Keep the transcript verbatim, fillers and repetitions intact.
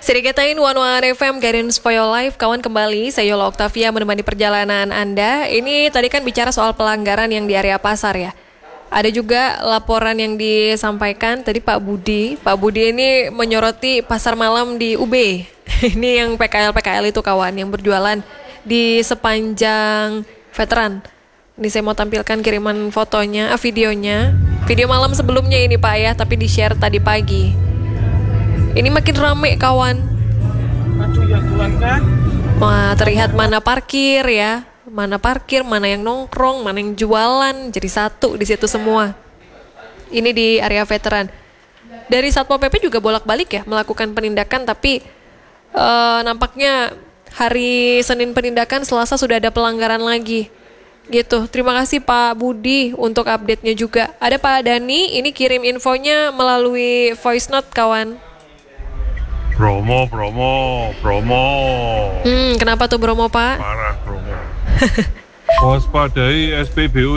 Serikatain One One F M Guidance for Your Life. Kawan kembali, saya Yola Octavia menemani perjalanan Anda. Ini tadi kan bicara soal pelanggaran yang di area pasar ya. Ada juga laporan yang disampaikan tadi Pak Budi. Pak Budi ini menyoroti pasar malam di U B. Ini yang P K L-P K L itu kawan, yang berjualan di sepanjang veteran. Ini saya mau tampilkan kiriman fotonya, ah, videonya. Video malam sebelumnya ini Pak ya, tapi di-share tadi pagi. Ini makin rame kawan. Aduh ya Tuhan kan. Wah, terlihat mana parkir ya, mana parkir, mana yang nongkrong, mana yang jualan, jadi satu di situ semua. Ini di area veteran. Dari Satpol P P juga bolak-balik ya melakukan penindakan, tapi uh, nampaknya hari Senin penindakan, Selasa sudah ada pelanggaran lagi. Gitu. Terima kasih Pak Budi untuk update-nya juga. Ada Pak Dani, ini kirim infonya melalui voice note kawan. Bromo, Bromo, Bromo. Hmm, kenapa tuh Bromo Pak? Parah Bromo. Waspadai S P B U